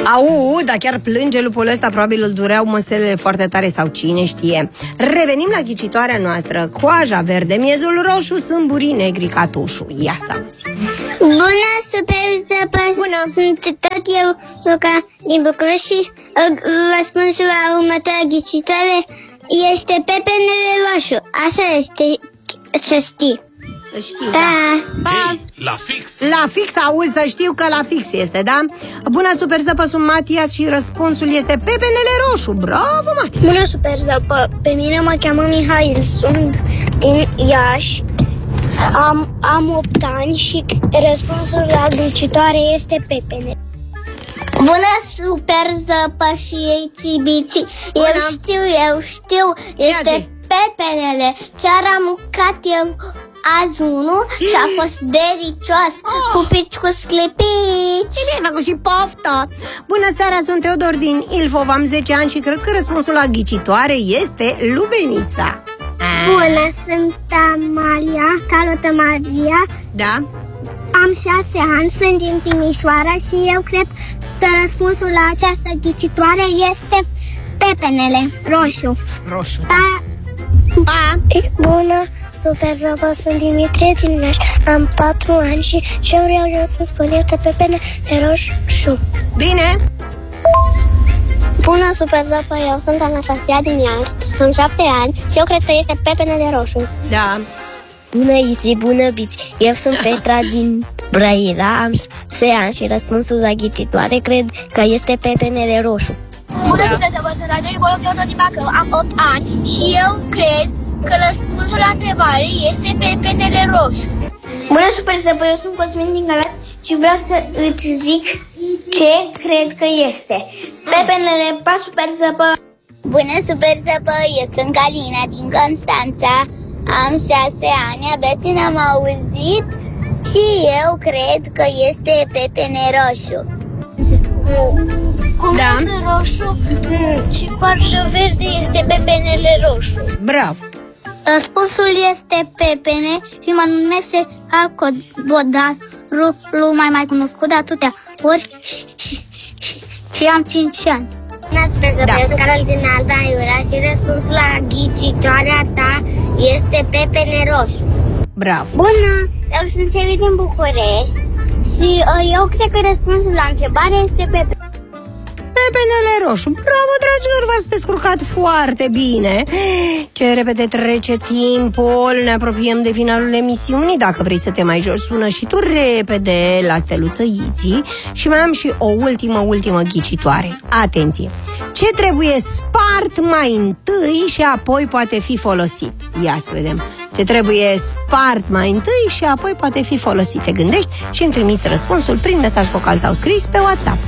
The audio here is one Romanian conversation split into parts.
Au, dar chiar plânge lupul ăsta, probabil îl dureau măselele foarte tare sau cine știe. Revenim la ghicitoarea noastră. Coaja verde, miezul roșu, sâmburii negri, catușul. Ia să auzi. Bună, super zăpă. Bună. Sunt tot eu, Luca, din București și răspunsul la următoarea ghicitoare este pepenele roșu. Așa este, să știi. Să știu, da. Ei, la fix. La fix, auzi, să știu că la fix este, da? Bună, super zăpă, sunt Matias și răspunsul este pepenele roșu. Bravo, Matias. Bună, super zăpă. Pe mine mă cheamă Mihail, sunt din Iași. Am 8 ani și răspunsul la ghicitoare este pepene. Bună, super zăpă și ei țibiții. Eu știu, este pepenele. Chiar am mâncat eu azi unul și a fost delicios, cu pici cu sclipici. Bine, făcut și poftă. Bună seara, sunt Teodor din Ilfov, am 10 ani și cred că răspunsul la ghicitoare este lubenița. Bună, sunt Amalia, Carlotă Maria. Da? Am 6 ani, sunt din Timișoara și eu cred că răspunsul la această ghicitoare este pepenele roșu. Roșu. Pa! Pa! Bună, super zăpă, sunt Dimitrie din Iași. Am 4 ani și ce vreau eu să spun este pepene roșu. Bine! Bună, super zăpă, eu sunt Anastasia din Iași. Am 7 ani și eu cred că este pepene de roșu. Da. Bună, Iți, bună, Bici. Eu sunt Petra din Brăila, am 6 ani și răspunsul la ghicitoare cred că este pepenele roșu. Bună, super zăpă, sunt Adel Boloc Teodor din Bacău. Am 8 ani și eu cred că răspunsul la întrebare este pepenele roșu. Bună, super zăpă, eu sunt Cosmin din Galați și vreau să îți zic ce cred că este pepenele. Pa, super zăpă! Bună, super zăpă, eu sunt Galina din Constanța. Am 6 ani, abia țin am auzit și eu cred că este pepene roșu. Cum este roșu și coarșă verde este pepenele roșu. Bravo. Răspunsul este pepene și mă numesc Bodarul, mai cunoscut de atâtea ori și am 5 ani. Eu sunt Carol din Alba Iurea și răspunsul la ghicitoarea ta este pepene roșu. Bravo. Bună, eu sunt Sevi din București și eu cred că răspunsul la întrebare este Pepenele roșu. Bravo, dragilor, v-ați descurcat foarte bine. Ce repede trece timpul. Ne apropiem de finalul emisiunii. Dacă vrei să te mai joci, sună și tu repede la Steluță Iții. Și mai am și o ultimă ghicitoare. Atenție! Ce trebuie spart mai întâi și apoi poate fi folosit? Ia să vedem. Ce trebuie spart mai întâi și apoi poate fi folosit? Te gândești și îmi trimiți răspunsul prin mesaj vocal sau scris pe WhatsApp.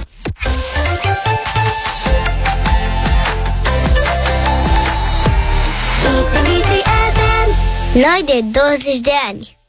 Noi de 20 de ani.